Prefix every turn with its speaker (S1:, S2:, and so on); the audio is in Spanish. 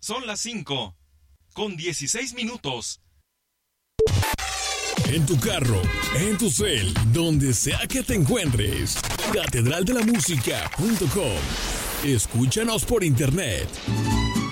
S1: Son las 5:16.
S2: En tu carro, en tu cel, donde sea que te encuentres. catedraldelamusica.com. Escúchanos por internet